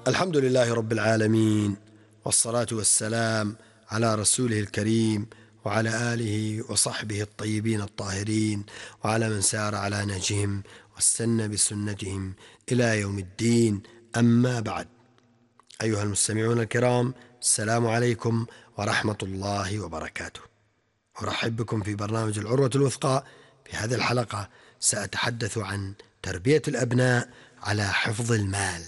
الحمد لله رب العالمين، والصلاة والسلام على رسوله الكريم وعلى آله وصحبه الطيبين الطاهرين وعلى من سار على نهجهم واستنى بسنتهم إلى يوم الدين. أما بعد، أيها المستمعون الكرام، السلام عليكم ورحمة الله وبركاته. أرحب بكم في برنامج العروة الوثقى. في هذه الحلقة سأتحدث عن تربية الأبناء على حفظ المال.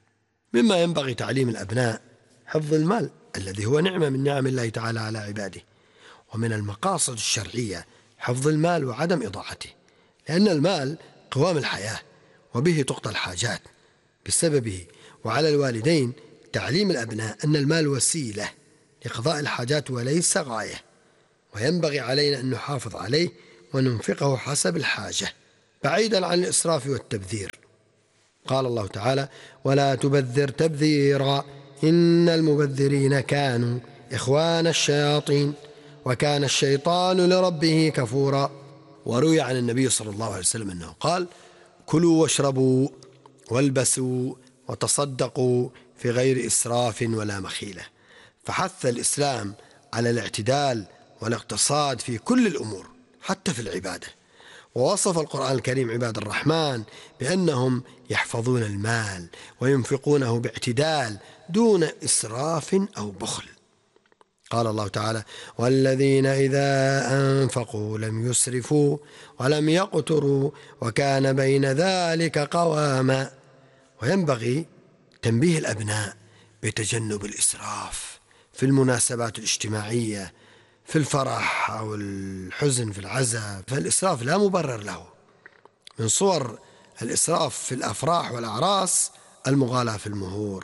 مما ينبغي تعليم الأبناء حفظ المال الذي هو نعمة من نعم الله تعالى على عباده، ومن المقاصد الشرعية حفظ المال وعدم إضاعته، لأن المال قوام الحياة وبه تقضى الحاجات بسببه. وعلى الوالدين تعليم الأبناء أن المال وسيلة لقضاء الحاجات وليس غاية، وينبغي علينا أن نحافظ عليه وننفقه حسب الحاجة بعيدا عن الإسراف والتبذير. قال الله تعالى: ولا تبذر تبذيرا إن المبذرين كانوا إخوان الشياطين وكان الشيطان لربه كفورا. وروي عن النبي صلى الله عليه وسلم أنه قال: كلوا واشربوا والبسوا وتصدقوا في غير إسراف ولا مخيلة. فحث الإسلام على الاعتدال والاقتصاد في كل الأمور حتى في العبادة. ووصف القرآن الكريم عباد الرحمن بأنهم يحفظون المال وينفقونه باعتدال دون إسراف أو بخل. قال الله تعالى: والذين إذا أنفقوا لم يسرفوا ولم يقتروا وكان بين ذلك قواما. وينبغي تنبيه الأبناء بتجنب الإسراف في المناسبات الاجتماعية، في الفرح أو الحزن، في العزاء، فالإسراف لا مبرر له. من صور الإسراف في الأفراح والأعراس المغالاة في المهور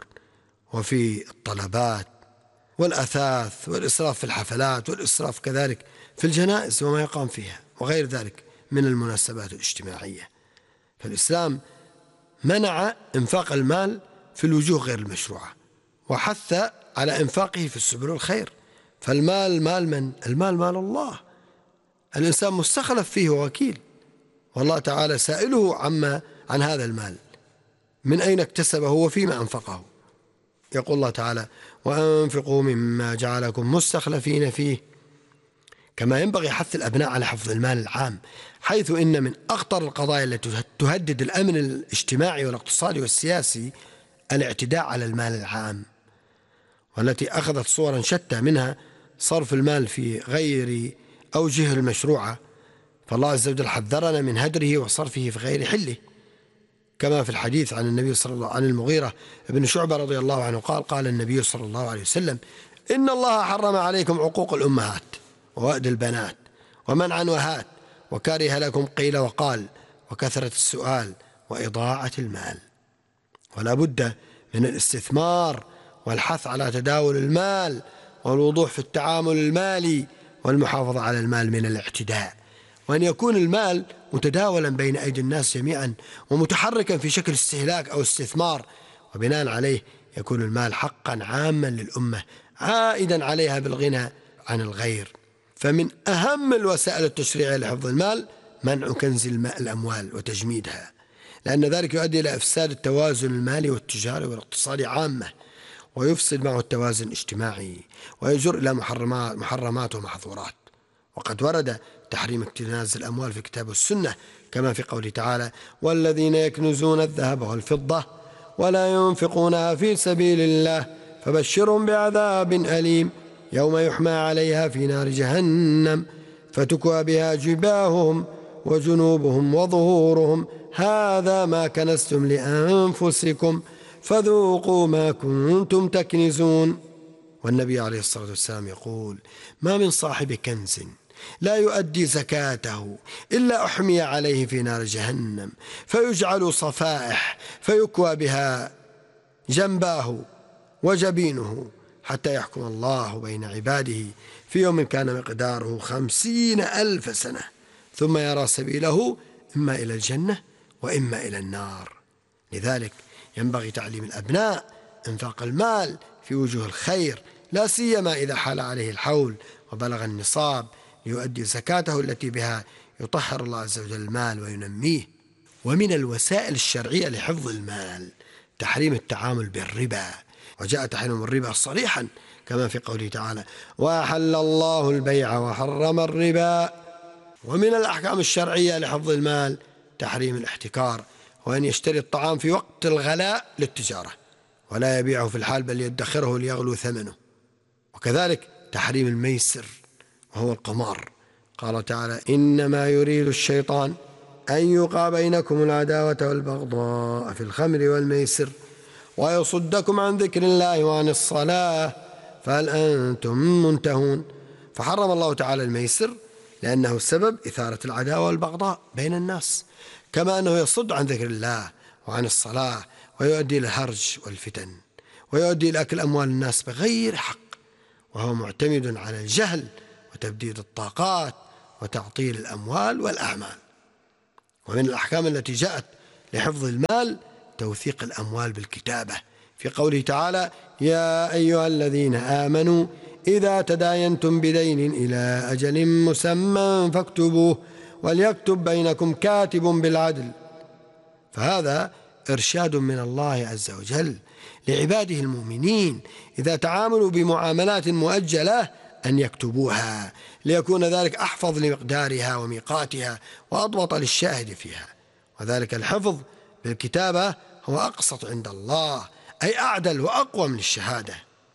وفي الطلبات والأثاث، والإسراف في الحفلات، والإسراف كذلك في الجنائز وما يقام فيها وغير ذلك من المناسبات الاجتماعية. فالإسلام منع إنفاق المال في الوجوه غير المشروعة، وحث على إنفاقه في السبل الخير. فالمال مال من؟ المال مال الله، الإنسان مستخلف فيه ووكيل، والله تعالى سائله عن هذا المال، من أين اكتسبه وفيما أنفقه. يقول الله تعالى: وأنفقوا مما جعلكم مستخلفين فيه. كما ينبغي حث الأبناء على حفظ المال العام، حيث إن من أخطر القضايا التي تهدد الأمن الاجتماعي والاقتصادي والسياسي الاعتداء على المال العام، والتي أخذت صورا شتى، منها صرف المال في غير أوجه المشروعة. فالله عز وجل حذرنا من هدره وصرفه في غير حله، كما في الحديث عن النبي صلى الله عن المغيرة بن شعبة رضي الله عنه قال النبي صلى الله عليه وسلم: إن الله حرم عليكم عقوق الأمهات ووأد البنات ومنع وهات وكره لكم قيل وقال وكثرة السؤال وإضاعة المال. ولا بد من الاستثمار والحث على تداول المال والوضوح في التعامل المالي والمحافظة على المال من الاعتداء، وأن يكون المال متداولا بين أيدي الناس جميعا ومتحركا في شكل استهلاك أو استثمار، وبناء عليه يكون المال حقا عاما للأمة عائدا عليها بالغنى عن الغير. فمن أهم الوسائل التشريعية لحفظ المال منع كنز الأموال وتجميدها، لأن ذلك يؤدي إلى إفساد التوازن المالي والتجاري والاقتصادي عامة، ويفسد معه التوازن الاجتماعي، ويجر إلى محرمات ومحظورات. وقد ورد تحريم اكتناز الأموال في الكتاب والسنة، كما في قوله تعالى: والذين يكنزون الذهب والفضة ولا ينفقونها في سبيل الله فبشرهم بعذاب أليم يوم يحمى عليها في نار جهنم فتكوى بها جباههم وجنوبهم وظهورهم هذا ما كنزتم لأنفسكم فذوقوا ما كنتم تكنزون. والنبي عليه الصلاة والسلام يقول: ما من صاحب كنز لا يؤدي زكاته إلا أحمي عليه في نار جهنم فيجعل صفائح فيكوى بها جنباه وجبينه حتى يحكم الله بين عباده في يوم كان مقداره 50,000 سنة ثم يرى سبيله إما إلى الجنة وإما إلى النار. لذلك ينبغي تعليم الأبناء إنفاق المال في وجوه الخير، لا سيما إذا حال عليه الحول وبلغ النصاب، ليؤدي زكاته التي بها يطهر الله عز وجل المال وينميه. ومن الوسائل الشرعية لحفظ المال تحريم التعامل بالربا، وجاء تحريم الربا صريحا كما في قوله تعالى: وأحل الله البيع وحرم الربا. ومن الأحكام الشرعية لحفظ المال تحريم الاحتكار، وأن يشتري الطعام في وقت الغلاء للتجارة ولا يبيعه في الحال بل يدخره ليغلو ثمنه. وكذلك تحريم الميسر وهو القمار، قال تعالى: إنما يريد الشيطان أن يوقع بينكم العداوة والبغضاء في الخمر والميسر ويصدكم عن ذكر الله وعن الصلاة فهل أنتم منتهون. فحرم الله تعالى الميسر لأنه سبب إثارة العداوة والبغضاء بين الناس، كما أنه يصد عن ذكر الله وعن الصلاة ويؤدي إلى الهرج والفتن، ويؤدي إلى أكل أموال الناس بغير حق، وهو معتمد على الجهل وتبديد الطاقات وتعطيل الأموال والأعمال. ومن الأحكام التي جاءت لحفظ المال توثيق الأموال بالكتابة، في قوله تعالى: يا أيها الذين آمنوا إذا تداينتم بدين إلى أجل مسمى فاكتبوه وليكتب بينكم كاتب بالعدل. فهذا إرشاد من الله عز وجل لعباده المؤمنين إذا تعاملوا بمعاملات مؤجلة أن يكتبوها، ليكون ذلك أحفظ لمقدارها وميقاتها وأضبط للشاهد فيها. وذلك الحفظ بالكتابة هو أقسط عند الله، أي أعدل وأقوم للشهادة.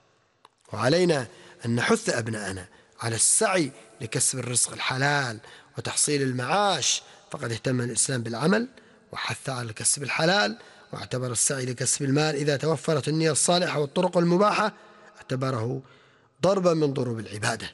وعلينا أن نحث أبناءنا على السعي لكسب الرزق الحلال وتحصيل المعاش، فقد اهتم الإسلام بالعمل وحث على الكسب الحلال، واعتبر السعي لكسب المال إذا توفرت النية الصالحة والطرق المباحة اعتبره ضربا من ضروب العبادة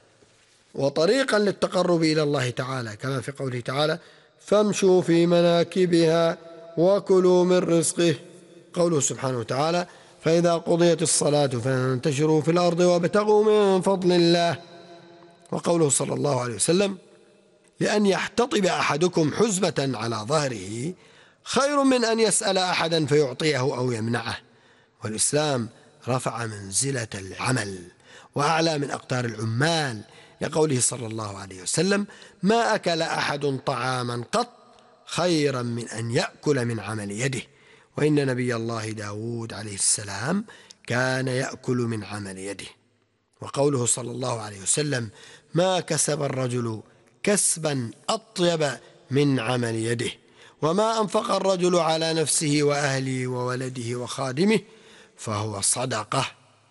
وطريقا للتقرب إلى الله تعالى، كما في قوله تعالى: فامشوا في مناكبها وكلوا من رزقه. قوله سبحانه وتعالى: فإذا قضيت الصلاة فانتشروا في الأرض وابتغوا من فضل الله. وقوله صلى الله عليه وسلم: لأن يحتطب أحدكم حزمة على ظهره خير من أن يسأل أحدا فيعطيه أو يمنعه. والإسلام رفع منزلة العمل وأعلى من أقدار العمال، لقوله صلى الله عليه وسلم: ما أكل أحد طعاما قط خيرا من أن يأكل من عمل يده. وإن نبي الله داود عليه السلام كان يأكل من عمل يده. وقوله صلى الله عليه وسلم: ما كسب الرجل كسبا أطيب من عمل يده، وما أنفق الرجل على نفسه وأهله وولده وخادمه فهو صدقة.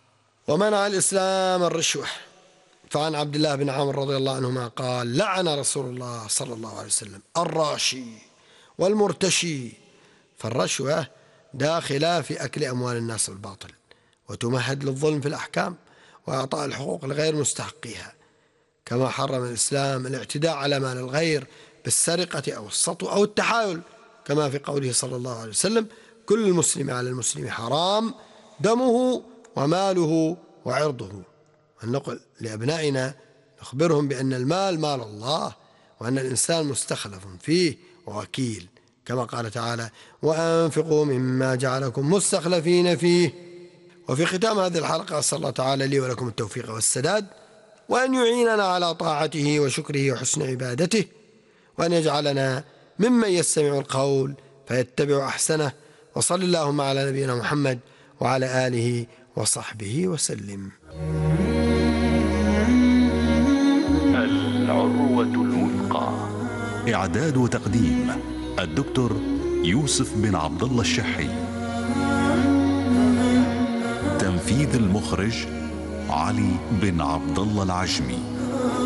ومنع الإسلام الرشوة، فعن عبد الله بن عمرو رضي الله عنهما قال: لعن رسول الله صلى الله عليه وسلم الراشي والمرتشي. فالرشوة داخلة في أكل أموال الناس بالباطل، وتمهد للظلم في الأحكام وإعطاء الحقوق لغير مستحقيها، كما حرم الإسلام الاعتداء على مال الغير بالسرقة أو السطو أو التحايل، كما في قوله صلى الله عليه وسلم: كل المسلم على المسلم حرام دمه وماله وعرضه. ونقول لأبنائنا نخبرهم بأن المال مال الله، وأن الإنسان مستخلف فيه ووكيل، كما قال تعالى: وأنفقوا مما جعلكم مستخلفين فيه. وفي ختام هذه الحلقة أسأل الله تعالى لي ولكم التوفيق والسداد، وأن يعيننا على طاعته وشكره وحسن عبادته، وأن يجعلنا ممن يستمع القول فيتبع أحسنه. وصل اللهم على نبينا محمد وعلى آله وصحبه وسلم. العروة الوثقى. إعداد وتقديم الدكتور يوسف بن عبد الله الشحي. تنفيذ المخرج علي بن عبد الله العجمي.